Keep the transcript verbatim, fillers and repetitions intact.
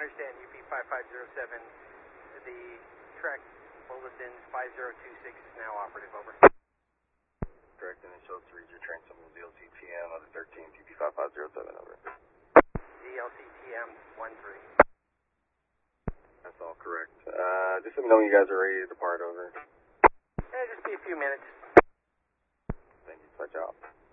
understand, U P five five zero seven, the track bulletin five zero two six is now operative, over. Direct initial to read your train symbol D L C T M of the thirteenth, U P five five zero seven, over. D L C T M one three. That's all correct. Uh, just let me know when you guys are ready to depart, over. Yeah, just be a few minutes. Thank you, touch out.